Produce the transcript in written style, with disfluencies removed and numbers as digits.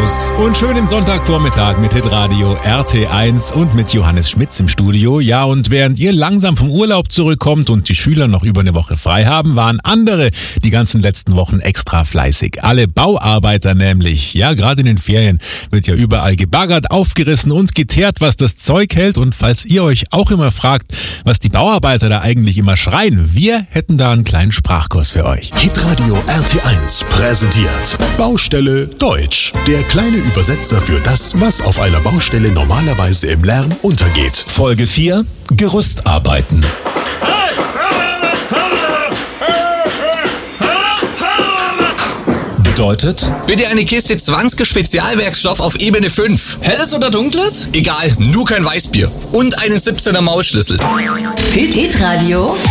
Servus und schönen Sonntagvormittag mit Hitradio RT1 und mit Johannes Schmitz im Studio. Ja, und während ihr langsam vom Urlaub zurückkommt und die Schüler noch über eine Woche frei haben, waren andere die ganzen letzten Wochen extra fleißig. Alle Bauarbeiter nämlich. Ja, gerade in den Ferien wird ja überall gebaggert, aufgerissen und geteert, was das Zeug hält. Und falls ihr euch auch immer fragt, was die Bauarbeiter da eigentlich immer schreien, wir hätten da einen kleinen Sprachkurs für euch. Hitradio RT1 präsentiert Baustelle Deutsch. Der kleine Übersetzer für das, was auf einer Baustelle normalerweise im Lärm untergeht. Folge 4: Gerüstarbeiten. Bedeutet: Bitte eine Kiste 20 Spezialwerkstoff auf Ebene 5. Helles oder dunkles? Egal, nur kein Weißbier. Und einen 17er Mausschlüssel. Hitradio